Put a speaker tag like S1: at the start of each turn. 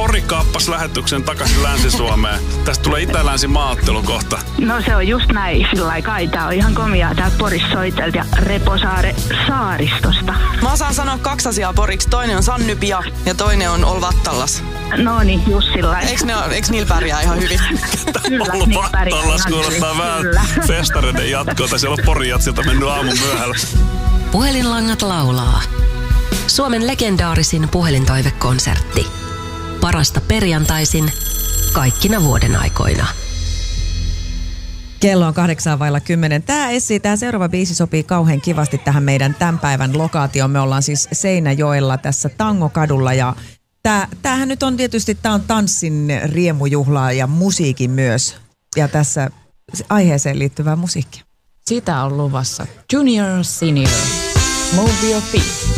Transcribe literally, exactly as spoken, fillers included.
S1: Pori kaappasi lähetyksen takaisin Länsi-Suomeen. Tästä tulee Itä-Länsi maaottelu kohta.
S2: No se on just näin, sillä lailla kai. Tää on ihan komiaa täältä Porissa soitelta ja Reposaare saaristosta.
S3: Mä osaan sanoa kaksi asiaa poriksi. Toinen on Sannypia ja toinen on Olvattallas.
S2: No niin, just sillä lailla.
S3: Eiks, ne, eiks niillä pärjää ihan hyvin?
S2: Kyllä, niin pärjää
S1: Olvattallas
S2: ihan
S1: kuulostaa vähän
S2: Kyllä.
S1: festareiden jatkoa. Tai siellä on Porijatsilta mennyt aamun myöhällä.
S4: Puhelinlangat laulaa. Suomen legendaarisin puhelintoivekonsertti. Parasta perjantaisin kaikkina vuoden aikoina.
S5: Kello on kahdeksan vailla kymmenen. Tämä Essi, tämä seuraava biisi sopii kauhean kivasti tähän meidän tämän päivän lokaatioon. Me ollaan siis Seinäjoella tässä Tangokadulla ja tää, tämähän nyt on tietysti, tämä on tanssin riemujuhlaa ja musiikin myös. Ja tässä aiheeseen liittyvää musiikkia.
S6: Sitä on luvassa. Junior, senior, move your feet.